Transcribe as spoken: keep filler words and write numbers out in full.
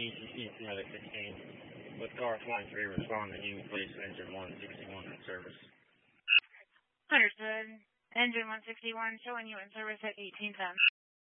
E T C Medic fifteen. With car flying three, respond to Hume Police Engine one sixty-one in service. Understood. Engine one sixty-one showing you in service at eighteen ten.